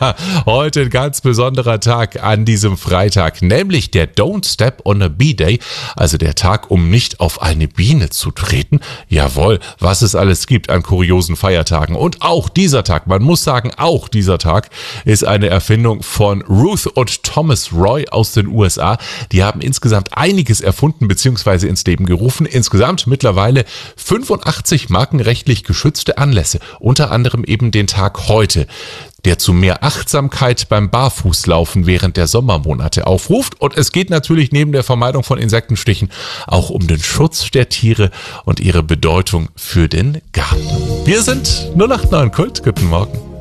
Heute ein ganz besonderer Tag an diesem Freitag, nämlich der Don't Step on a Bee Day, also der Tag, um nicht auf eine Biene zu treten. Jawohl, was es alles gibt an kuriosen Feiertagen. Und auch dieser Tag, man muss sagen, auch dieser Tag ist eine Erfindung von Ruth und Thomas Roy aus den USA. Die haben insgesamt einiges erfunden bzw. ins Leben gerufen. Insgesamt mittlerweile 85 markenrechtlich geschützte Anlässe, unter anderem eben den Tag heute, der zu mehr Achtsamkeit beim Barfußlaufen während der Sommermonate aufruft. Und es geht natürlich neben der Vermeidung von Insektenstichen auch um den Schutz der Tiere und ihre Bedeutung für den Garten. Wir sind 089 Kult. Guten Morgen.